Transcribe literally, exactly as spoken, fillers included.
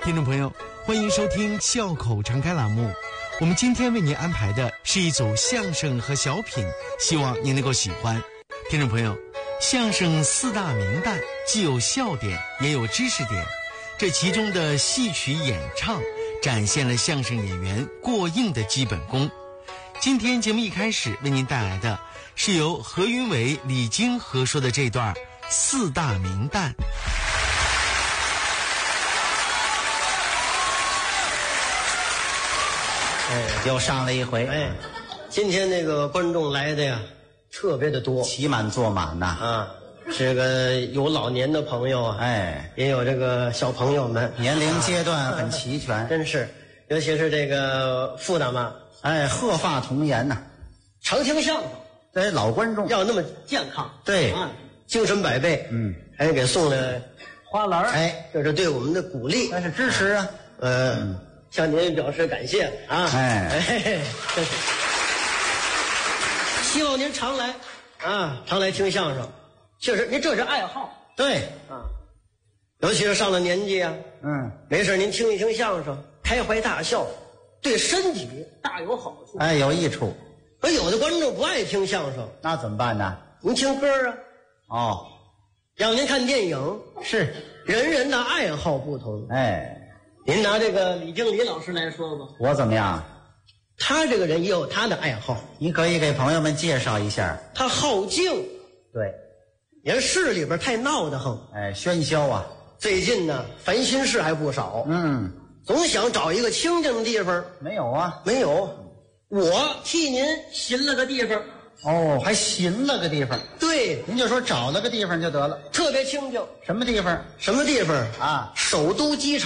听众朋友，欢迎收听笑口常开栏目。我们今天为您安排的是一组相声和小品，希望您能够喜欢。听众朋友，相声四大名旦，既有笑点，也有知识点。这其中的戏曲演唱，展现了相声演员过硬的基本功。今天节目一开始为您带来的是由何云伟、李菁合说的这段四大名旦。 哎，又上了一回。 哎，今天那个观众来的呀，特别的多， 骑满坐满呐。 啊，这个有老年的朋友啊， 哎， 也有这个小朋友们， 年龄阶段很齐全， 啊、真是，尤其是这个傅大妈， 哎，鹤发童颜呐、啊， 常听相声， 对老观众要那么健康， 对， 啊，精神百倍， 嗯， 还给送了花篮， 哎， 这是对我们的鼓励， 那是支持啊， 呃。嗯向您表示感谢啊！ 哎， 哎，真是希望您常来啊，常来听相声。确实，您这是爱好， 对啊，尤其是上了年纪啊， 嗯， 没事您听一听相声，开怀大笑，对身体大有好处， 哎，有益处。 可有的观众不爱听相声， 那怎么办呢？ 您听歌啊， 哦， 让您看电影， 是， 人人的爱好不同， 哎。 您拿这个李经理老师来说吧， 我怎么样？ 他这个人也有他的爱好， 你可以给朋友们介绍一下。 他好静， 对， 人市里边太闹得慌， 哎，喧嚣啊！ 最近呢，烦心事还不少， 嗯， 总想找一个清静的地方， 没有啊？ 没有，我替您寻了个地方。 哦，还寻了个地方。 对， 您就说找了个地方就得了， 特别清静。 什么地方？ 什么地方啊？ 首都机场。